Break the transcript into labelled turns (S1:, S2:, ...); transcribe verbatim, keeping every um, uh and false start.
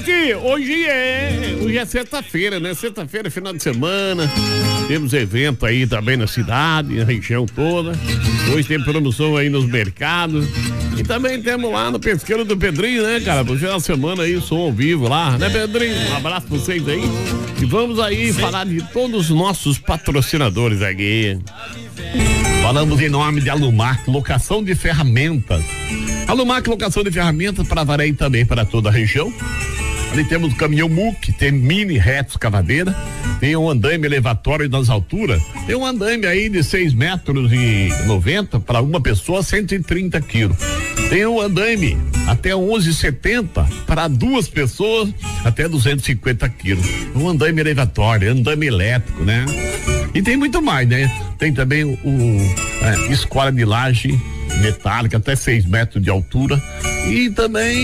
S1: Gente, hoje é, hoje é sexta-feira, né? Sexta-feira, final de semana. Temos evento aí também na cidade, na região toda. Hoje tem promoção aí nos mercados. E também temos lá no Pesqueiro do Pedrinho, né, cara? Por final de semana aí, som ao vivo lá, né, Pedrinho? Um abraço pra vocês aí. E vamos aí falar de todos os nossos patrocinadores aqui. Falamos em nome de Alumac, locação de ferramentas. Alumac, locação de ferramentas para Varaí também para toda a região. Ali temos o caminhão Muc, tem mini reto escavadeira, tem um andaime elevatório nas alturas, tem um andaime aí de seis metros e noventa para uma pessoa, cento e trinta quilos. Tem um andaime até onze e setenta para duas pessoas, até duzentos e cinquenta quilos. Um andaime elevatório, andaime elétrico, né? E tem muito mais, né? Tem também o, o é, escola de laje metálica até seis metros de altura e também